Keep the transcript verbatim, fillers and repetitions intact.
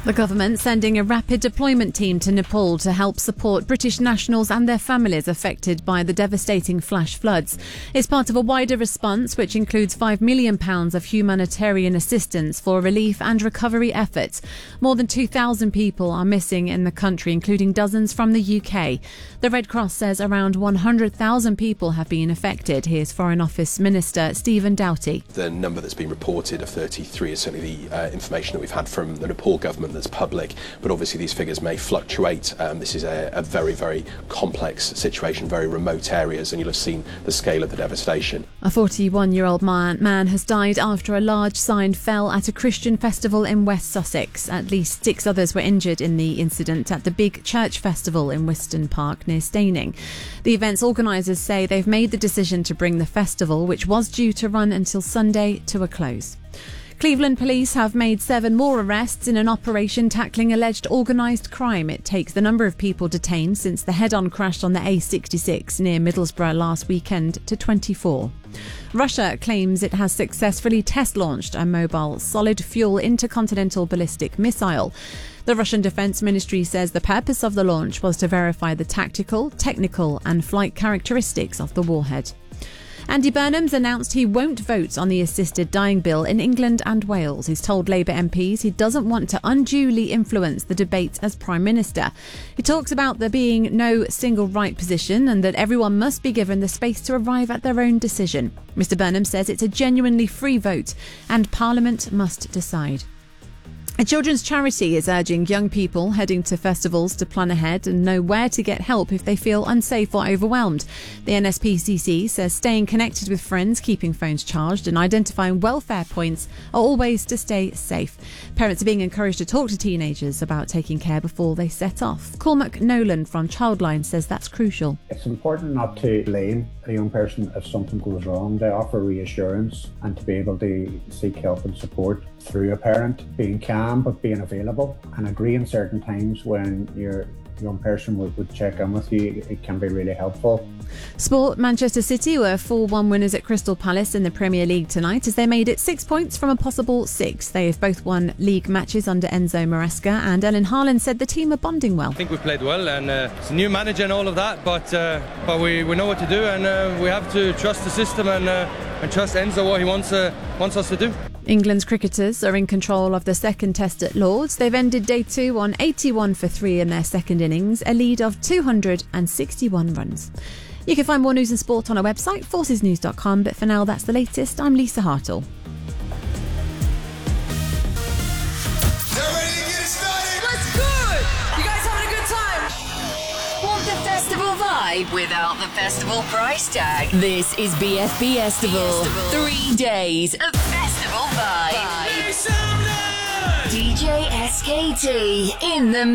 The government sending a rapid deployment team to Nepal to help support British nationals and their families affected by the devastating flash floods. It's part of a wider response which includes five million pounds of humanitarian assistance for relief and recovery efforts. More than two thousand people are missing in the country, including dozens from the U K. The Red Cross says around one hundred thousand people have been affected. Here's Foreign Office Minister Stephen Doughty. The number that's been reported of thirty-three is certainly the uh, information that we've had from the Nepal government that's public, but obviously these figures may fluctuate. Um, this is a, a very, very complex situation, very remote areas, and you'll have seen the scale of the devastation. A forty-one-year-old man, man has died after a large sign fell at a Christian festival in West Sussex. At least six others were injured in the incident at the Big Church Festival in Wiston Park near Staining. The event's organisers say they've made the decision to bring the festival, which was due to run until Sunday, to a close. Cleveland police have made seven more arrests in an operation tackling alleged organised crime. It takes the number of people detained since the head-on crash on the A sixty-six near Middlesbrough last weekend to twenty-four. Russia claims it has successfully test-launched a mobile solid-fuel intercontinental ballistic missile. The Russian Defence Ministry says the purpose of the launch was to verify the tactical, technical and flight characteristics of the warhead. Andy Burnham's announced he won't vote on the assisted dying bill in England and Wales. He's told Labour M Ps he doesn't want to unduly influence the debate as Prime Minister. He talks about there being no single right position and that everyone must be given the space to arrive at their own decision. Mr Burnham says it's a genuinely free vote and Parliament must decide. A children's charity is urging young people heading to festivals to plan ahead and know where to get help if they feel unsafe or overwhelmed. The N S P C C says staying connected with friends, keeping phones charged and identifying welfare points are all ways to stay safe. Parents are being encouraged to talk to teenagers about taking care before they set off. Cormac Nolan from Childline says that's crucial. It's important not to blame a young person if something goes wrong. They offer reassurance and to be able to seek help and support through a parent, being calm but being available, and agreeing certain times when your young person would, would check in with you. It can be really helpful. Sport. Manchester City were four one winners at Crystal Palace in the Premier League tonight as they made it six points from a possible six. They have both won league matches under Enzo Maresca, and Ellen Haaland said the team are bonding well. I think we played well, and uh, it's a new manager and all of that, but uh, but we, we know what to do, and uh, we have to trust the system and uh, and trust Enzo what he wants uh, wants us to do. England's cricketers are in control of the second test at Lords. They've ended day two on eighty-one for three in their second innings, a lead of two hundred sixty-one runs. You can find more news and sport on our website, forces news dot com, but for now that's the latest. I'm Lisa Hartle. Without the festival price tag. This is B F B Festival. Three days of festival vibe. D J S K T in the